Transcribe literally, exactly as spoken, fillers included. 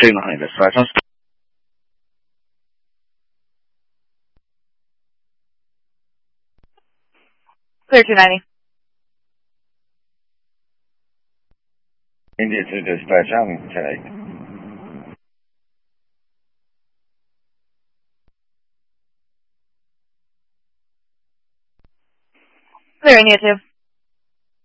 two nine dispatch. I'm Clear two ninety. India two dispatch, I'm ten eight. Clear India two.